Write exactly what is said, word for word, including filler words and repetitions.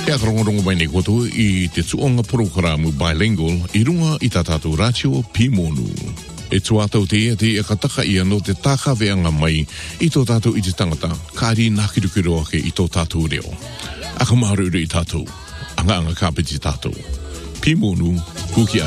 E akarongorongo mai nei koto i te tuonga programu bilingual i runga i tā tātou ratio Pimonu. E tuatau te ia te ia kataka ia no te tākaweanga mai i tō tātou i te tangata, kāri nākirukiru ake i tō tātou reo. Aka maru i tātou, anga anga kāpiti tātou. Pimonu, kuki ai.